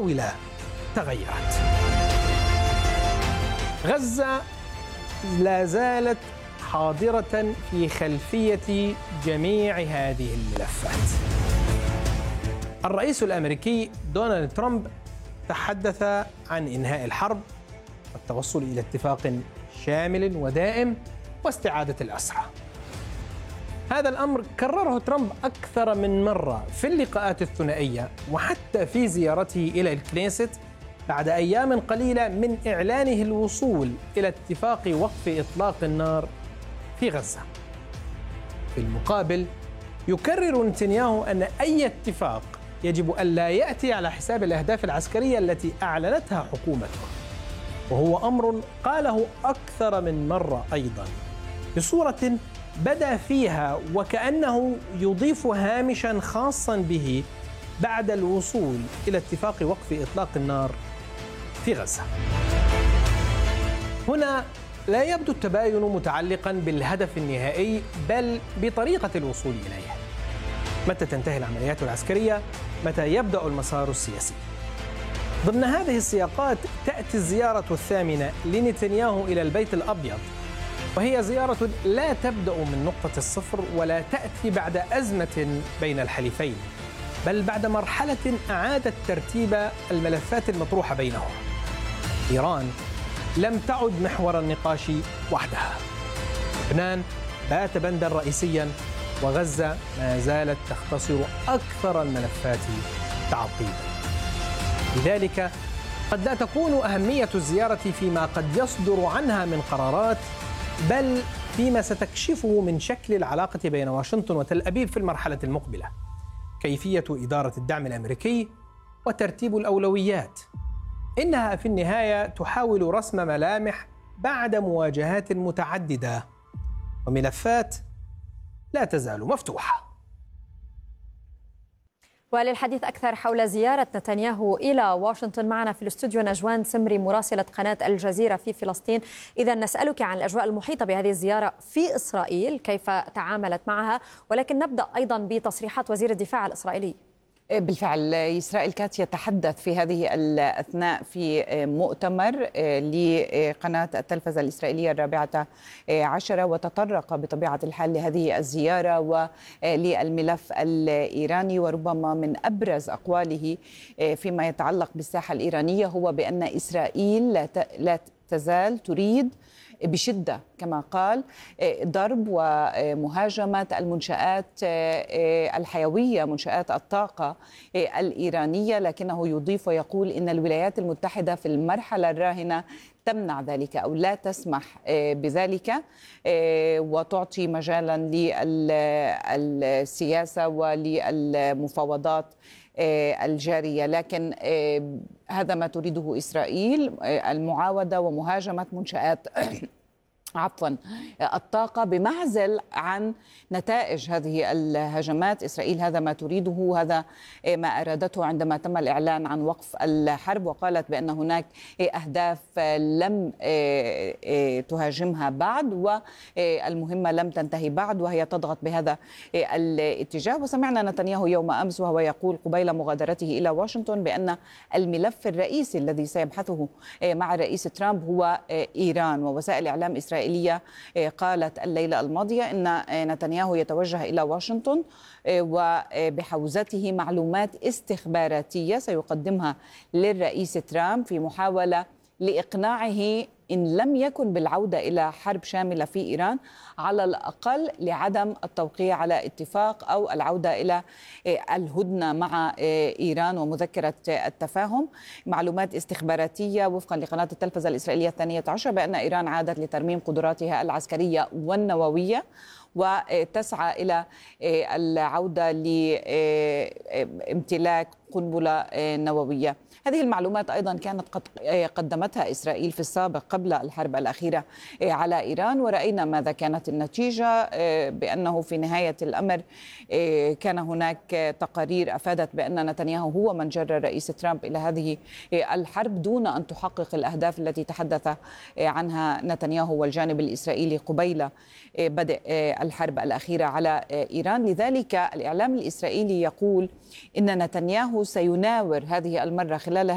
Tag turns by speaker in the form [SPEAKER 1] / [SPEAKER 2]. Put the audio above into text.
[SPEAKER 1] الطاولة تغيرت. غزة لا زالت حاضرة في خلفية جميع هذه الملفات. الرئيس الأمريكي دونالد ترامب تحدث عن إنهاء الحرب والتوصل إلى اتفاق شامل ودائم واستعادة الأسرى. هذا الأمر كرره ترامب أكثر من مرة في اللقاءات الثنائية وحتى في زيارته إلى الكنيست بعد أيام قليلة من إعلانه الوصول إلى اتفاق وقف إطلاق النار في غزة. في المقابل يكرر نتنياهو أن أي اتفاق يجب ألا يأتي على حساب الأهداف العسكرية التي أعلنتها حكومته، وهو أمر قاله أكثر من مرة أيضا بصورة بدأ فيها وكأنه يضيف هامشا خاصا به بعد الوصول إلى اتفاق وقف إطلاق النار في غزة. هنا لا يبدو التباين متعلقا بالهدف النهائي بل بطريقة الوصول إليه. متى تنتهي العمليات العسكرية؟ متى يبدأ المسار السياسي؟ ضمن هذه السياقات تأتي الزيارة الثامنة لنتنياهو إلى البيت الأبيض، وهي زيارة لا تبدأ من نقطة الصفر ولا تأتي بعد أزمة بين الحليفين، بل بعد مرحلة أعادت ترتيب الملفات المطروحة بينهم. إيران لم تعد محور النقاش وحدها. لبنان بات بندا رئيسيا، وغزة ما زالت تختصر أكثر الملفات تعقيدا. لذلك قد لا تكون أهمية الزيارة فيما قد يصدر عنها من قرارات، بل فيما ستكشفه من شكل العلاقة بين واشنطن وتل أبيب في المرحلة المقبلة، كيفية إدارة الدعم الأمريكي وترتيب الأولويات. إنها في النهاية تحاول رسم ملامح بعد مواجهات متعددة وملفات لا تزال مفتوحة.
[SPEAKER 2] وللحديث أكثر حول زيارة نتنياهو إلى واشنطن معنا في الاستوديو نجوان سمري مراسلة قناة الجزيرة في فلسطين. إذا نسألك عن الأجواء المحيطة بهذه الزيارة في إسرائيل، كيف تعاملت معها؟ ولكن نبدأ أيضا بتصريحات وزير الدفاع الإسرائيلي.
[SPEAKER 3] بالفعل إسرائيل كانت يتحدث في هذه الأثناء في مؤتمر لقناة التلفزة الإسرائيلية 14، وتطرق بطبيعة الحال لهذه الزيارة وللملف الإيراني. وربما من أبرز أقواله فيما يتعلق بالساحة الإيرانية هو بأن إسرائيل لا تزال تريد بشدة كما قال ضرب ومهاجمة المنشآت الحيوية، منشآت الطاقة الإيرانية، لكنه يضيف ويقول إن الولايات المتحدة في المرحلة الراهنة تمنع ذلك أو لا تسمح بذلك وتعطي مجالا للسياسة وللمفاوضات الجارية. لكن هذا ما تريده إسرائيل، المعاودة ومهاجمة منشآت الطاقة بمعزل عن نتائج هذه الهجمات. إسرائيل هذا ما تريده، هذا ما أرادته عندما تم الإعلان عن وقف الحرب، وقالت بأن هناك أهداف لم تهاجمها بعد والمهمة لم تنتهي بعد، وهي تضغط بهذا الاتجاه. وسمعنا نتنياهو يوم أمس وهو يقول قبيل مغادرته إلى واشنطن بأن الملف الرئيسي الذي سيبحثه مع الرئيس ترامب هو إيران. ووسائل إعلام إسرائيلية قالت الليلة الماضية أن نتنياهو يتوجه إلى واشنطن وبحوزته معلومات استخباراتية سيقدمها للرئيس ترامب في محاولة لإقناعه إن لم يكن بالعودة إلى حرب شاملة في إيران، على الأقل لعدم التوقيع على اتفاق أو العودة إلى الهدنة مع إيران ومذكرة التفاهم. معلومات استخباراتية وفقا لقناة التلفزة الإسرائيلية 12 بأن إيران عادت لترميم قدراتها العسكرية والنووية وتسعى إلى العودة لامتلاك قنبلة نووية. هذه المعلومات أيضا كانت قد قدمتها إسرائيل في السابق قبل الحرب الأخيرة على إيران، ورأينا ماذا كانت النتيجة، بأنه في نهاية الأمر كان هناك تقارير أفادت بأن نتنياهو هو من جر الرئيس ترامب إلى هذه الحرب دون أن تحقق الأهداف التي تحدث عنها نتنياهو والجانب الإسرائيلي قبيل بدء الحرب الأخيرة على إيران. لذلك الإعلام الإسرائيلي يقول إن نتنياهو سيناور هذه المرة خلال